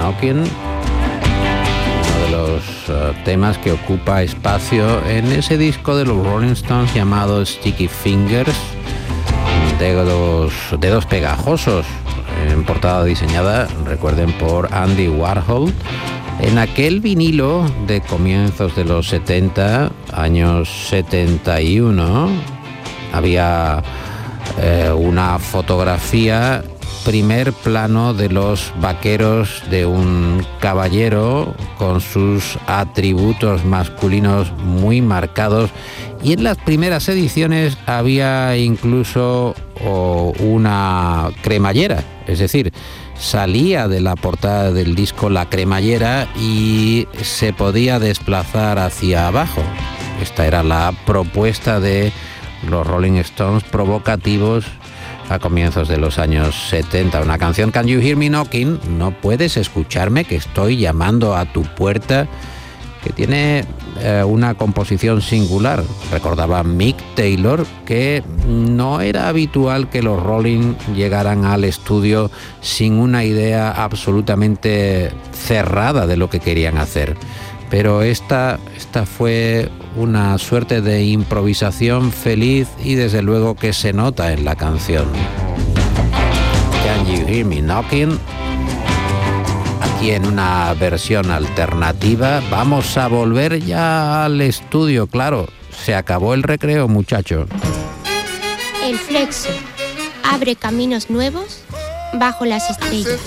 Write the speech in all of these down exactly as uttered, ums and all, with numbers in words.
Knockin', uno de los uh, temas que ocupa espacio en ese disco de los Rolling Stones llamado Sticky Fingers, dedos, dedos pegajosos, en portada diseñada, recuerden, por Andy Warhol. En aquel vinilo de comienzos de los setenta, años setenta y uno, había eh, una fotografía, primer plano de los vaqueros de un caballero con sus atributos masculinos muy marcados, y en las primeras ediciones había incluso oh, una cremallera, es decir, salía de la portada del disco la cremallera y se podía desplazar hacia abajo. Esta era la propuesta de los Rolling Stones, provocativos a comienzos de los años setenta. Una canción, Can You Hear Me Knocking? No puedes escucharme que estoy llamando a tu puerta, que tiene eh, una composición singular. Recordaba Mick Taylor que no era habitual que los Rolling llegaran al estudio sin una idea absolutamente cerrada de lo que querían hacer. Pero esta, esta fue una suerte de improvisación feliz y desde luego que se nota en la canción. Can You Hear Me Knocking? Aquí en una versión alternativa. Vamos a volver ya al estudio, claro. Se acabó el recreo, muchachos. El Flexo abre caminos nuevos bajo las estrellas.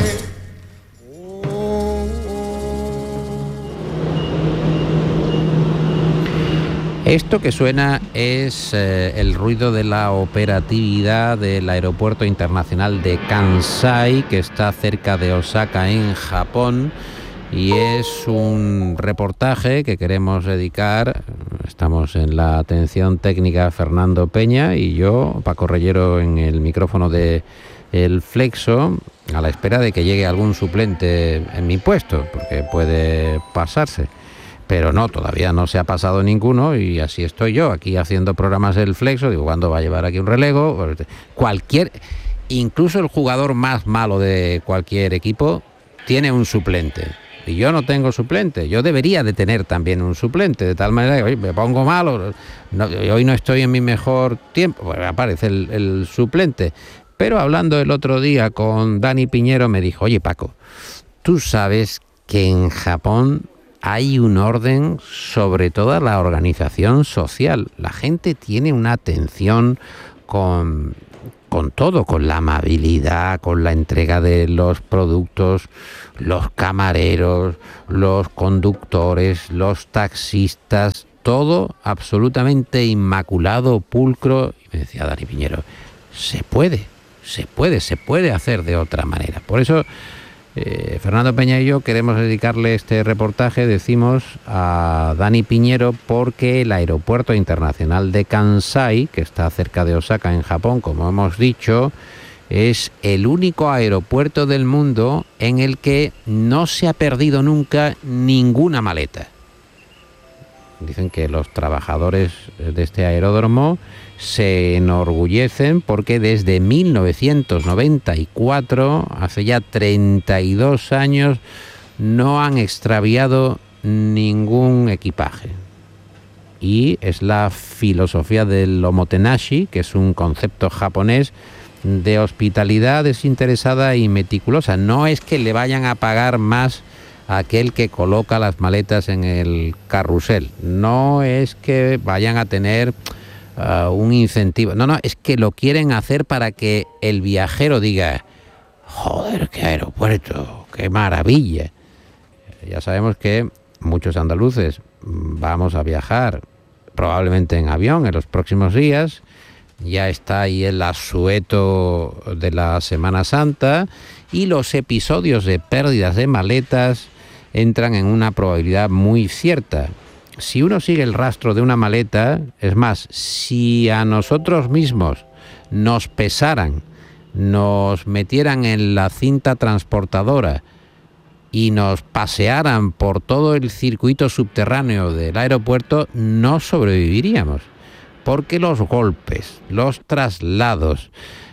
Esto que suena es eh, el ruido de la operatividad del Aeropuerto Internacional de Kansai, que está cerca de Osaka, en Japón, y es un reportaje que queremos dedicar. Estamos en la atención técnica Fernando Peña y yo, Paco Reyero, en el micrófono de El Flexo, a la espera de que llegue algún suplente en mi puesto, porque puede pasarse. Pero no, todavía no se ha pasado ninguno y así estoy yo, aquí haciendo programas del Flexo. Digo, ¿cuándo va a llevar aquí un relevo? Cualquier, incluso el jugador más malo de cualquier equipo tiene un suplente. Y yo no tengo suplente. Yo debería de tener también un suplente, de tal manera que oye, me pongo malo, no, hoy no estoy en mi mejor tiempo, pues aparece el, el suplente. Pero hablando el otro día con Dani Piñero, me dijo, oye Paco, tú sabes que en Japón hay un orden sobre toda la organización social. La gente tiene una atención con, con todo, con la amabilidad, con la entrega de los productos, los camareros, los conductores, los taxistas, todo absolutamente inmaculado, pulcro. Y me decía Dani Piñero, se puede, se puede, se puede hacer de otra manera. Por eso Eh, Fernando Peña y yo queremos dedicarle este reportaje, decimos, a Dani Piñero, porque el Aeropuerto Internacional de Kansai, que está cerca de Osaka, en Japón, como hemos dicho, es el único aeropuerto del mundo en el que no se ha perdido nunca ninguna maleta. Dicen que los trabajadores de este aeródromo se enorgullecen porque desde mil novecientos noventa y cuatro, hace ya treinta y dos años, no han extraviado ningún equipaje. Y es la filosofía del omotenashi, que es un concepto japonés de hospitalidad desinteresada y meticulosa. No es que le vayan a pagar más a aquel que coloca las maletas en el carrusel. No es que vayan a tener uh, un incentivo. No, no, es que lo quieren hacer para que el viajero diga, joder, qué aeropuerto, qué maravilla. Ya sabemos que muchos andaluces vamos a viajar probablemente en avión en los próximos días. Ya está ahí el asueto de la Semana Santa y los episodios de pérdidas de maletas entran en una probabilidad muy cierta. Si uno sigue el rastro de una maleta, es más, si a nosotros mismos nos pesaran, nos metieran en la cinta transportadora y nos pasearan por todo el circuito subterráneo del aeropuerto, no sobreviviríamos. Porque los golpes, los traslados,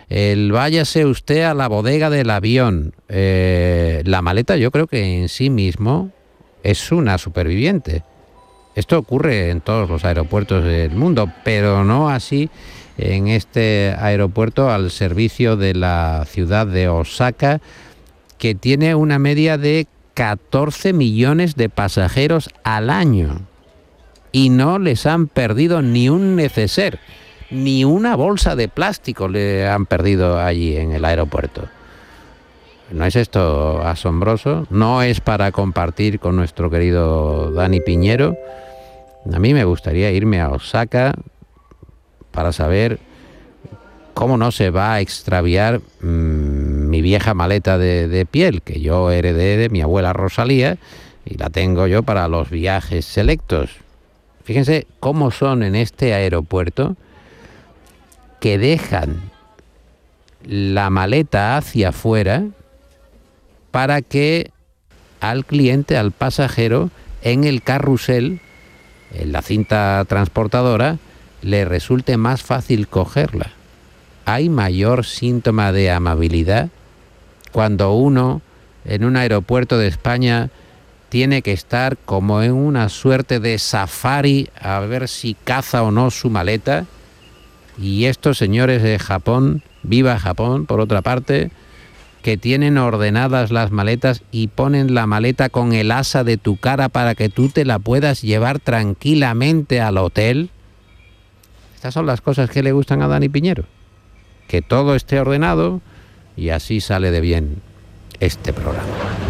el váyase usted a la bodega del avión. Eh, la maleta yo creo que en sí mismo es una superviviente. Esto ocurre en todos los aeropuertos del mundo, pero no así en este aeropuerto al servicio de la ciudad de Osaka, que tiene una media de catorce millones de pasajeros al año y no les han perdido ni un neceser, ni una bolsa de plástico le han perdido allí en el aeropuerto. ¿No es esto asombroso? ¿No es para compartir con nuestro querido Dani Piñero? A mí me gustaría irme a Osaka para saber cómo no se va a extraviar mmm, mi vieja maleta de, de piel, que yo heredé de mi abuela Rosalía y la tengo yo para los viajes selectos. Fíjense cómo son en este aeropuerto, que dejan la maleta hacia afuera para que al cliente, al pasajero, en el carrusel, en la cinta transportadora, le resulte más fácil cogerla. ¿Hay mayor síntoma de amabilidad cuando uno en un aeropuerto de España tiene que estar como en una suerte de safari a ver si caza o no su maleta? Y estos señores de Japón, viva Japón por otra parte, que tienen ordenadas las maletas y ponen la maleta con el asa de tu cara para que tú te la puedas llevar tranquilamente al hotel. Estas son las cosas que le gustan a Dani Piñero. Que todo esté ordenado y así sale de bien este programa.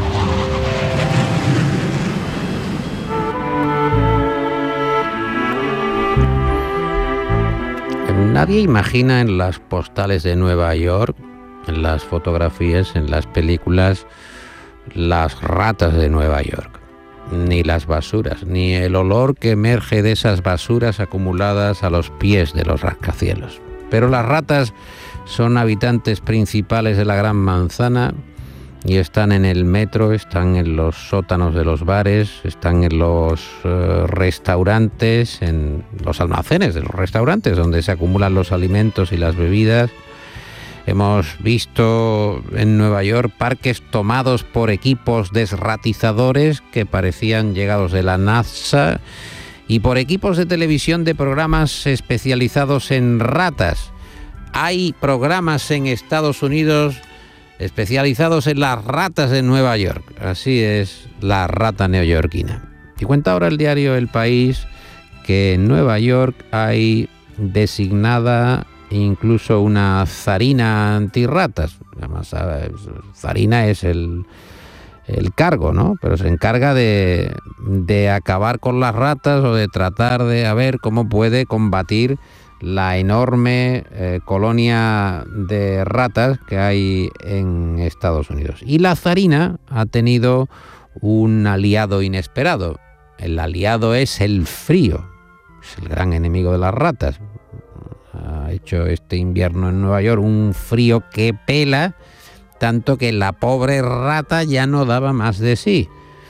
Nadie imagina en las postales de Nueva York, en las fotografías, en las películas, las ratas de Nueva York, ni las basuras, ni el olor que emerge de esas basuras acumuladas a los pies de los rascacielos. Pero las ratas son habitantes principales de la Gran Manzana y están en el metro, están en los sótanos de los bares, están en los uh, restaurantes, en los almacenes de los restaurantes donde se acumulan los alimentos y las bebidas. Hemos visto en Nueva York parques tomados por equipos desratizadores que parecían llegados de la NASA y por equipos de televisión de programas especializados en ratas. Hay programas en Estados Unidos especializados en las ratas de Nueva York. Así es la rata neoyorquina. Y cuenta ahora el diario El País que en Nueva York hay designada incluso una zarina antirratas. Además, zarina es el, el cargo, ¿no? Pero se encarga de, de acabar con las ratas o de tratar de a ver cómo puede combatir la enorme eh, colonia de ratas que hay en Estados Unidos. Y la zarina ha tenido un aliado inesperado. El aliado es el frío. Es el gran enemigo de las ratas. Ha hecho este invierno en Nueva York un frío que pela, tanto que la pobre rata ya no daba más de sí.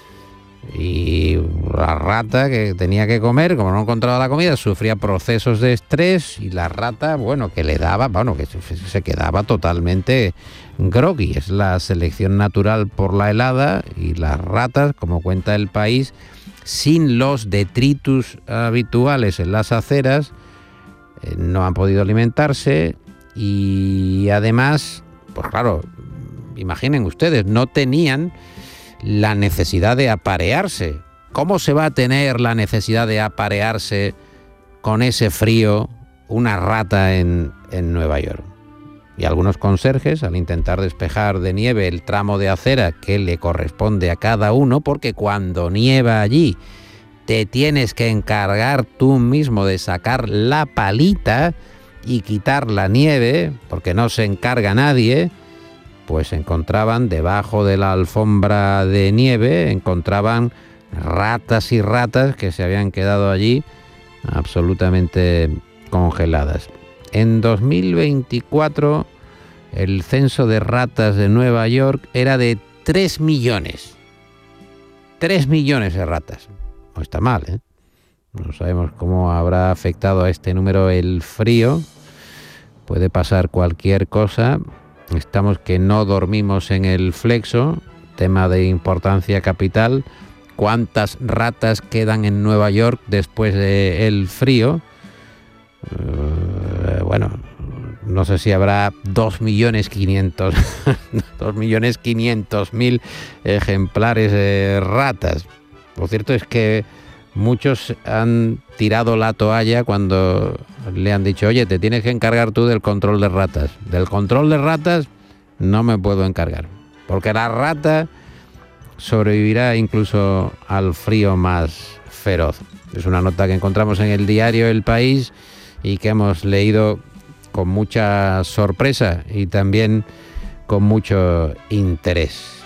Y la rata que tenía que comer, como no encontraba la comida, sufría procesos de estrés y la rata, bueno, que le daba, bueno, que se quedaba totalmente groggy. Es la selección natural por la helada y las ratas, como cuenta El País, sin los detritus habituales en las aceras, eh, no han podido alimentarse y además, pues claro, imaginen ustedes, no tenían la necesidad de aparearse. ¿Cómo se va a tener la necesidad de aparearse con ese frío una rata en, en Nueva York? Y algunos conserjes, al intentar despejar de nieve el tramo de acera que le corresponde a cada uno, porque cuando nieva allí te tienes que encargar tú mismo de sacar la palita y quitar la nieve, porque no se encarga nadie, pues encontraban debajo de la alfombra de nieve, encontraban ratas y ratas que se habían quedado allí absolutamente congeladas. En dos mil veinticuatro el censo de ratas de Nueva York era de tres millones. tres millones de ratas. No está mal, ¿eh? No sabemos cómo habrá afectado a este número el frío, puede pasar cualquier cosa. Estamos que no dormimos en el Flexo, tema de importancia capital. ¿Cuántas ratas quedan en Nueva York después del frío? Uh, bueno, no sé si habrá dos millones quinientos mil ejemplares de ratas. Lo cierto es que muchos han tirado la toalla cuando le han dicho, oye, te tienes que encargar tú del control de ratas. Del control de ratas no me puedo encargar, porque la rata sobrevivirá incluso al frío más feroz. Es una nota que encontramos en el diario El País y que hemos leído con mucha sorpresa y también con mucho interés.